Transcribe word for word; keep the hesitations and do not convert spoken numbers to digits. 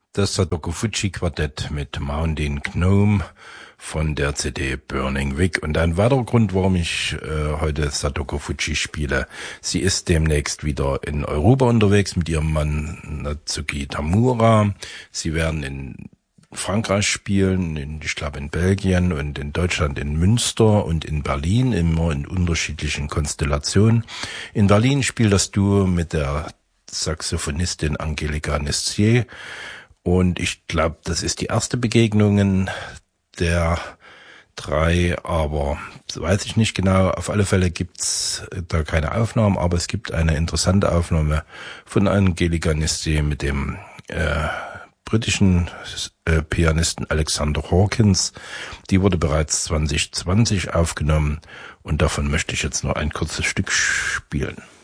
Das Sadako Fuji Quartett mit Mountain Gnome von der C D Burning Wig. Und ein weiterer Grund, warum ich äh, heute Sadako Fuji spiele: Sie ist demnächst wieder in Europa unterwegs mit ihrem Mann Natsuki Tamura. Sie werden in Frankreich spielen, in, ich glaube in Belgien und in Deutschland in Münster und in Berlin, immer in unterschiedlichen Konstellationen. In Berlin spielt das Duo mit der Saxophonistin Angelika Nestier. Und ich glaube, das ist die erste Begegnung der drei, aber das weiß ich nicht genau. Auf alle Fälle gibt's da keine Aufnahmen, aber es gibt eine interessante Aufnahme von Angelika Nestier mit dem äh, britischen äh, Pianisten Alexander Hawkins. Die wurde bereits zwanzig zwanzig aufgenommen und davon möchte ich jetzt nur ein kurzes Stück spielen.